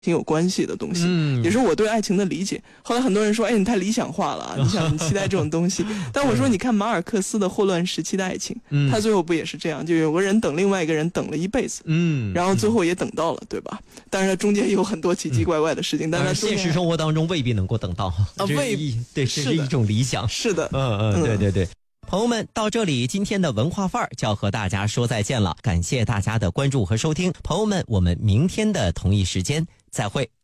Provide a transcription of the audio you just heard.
挺有关系的东西，也是我对爱情的理解。后来很多人说，你太理想化了，你想期待这种东西。但我说，你看马尔克斯的《霍乱时期的爱情》，他最后不也是这样？就有个人等另外一个人等了一辈子，然后最后也等到了，对吧？但是他中间有很多奇奇怪怪的事情，但是现实生活当中未必能够等到未必， 对，这是一种理想。 是的， 对。朋友们，到这里今天的文化范儿就要和大家说再见了，感谢大家的关注和收听。朋友们，我们明天的同一时间再会。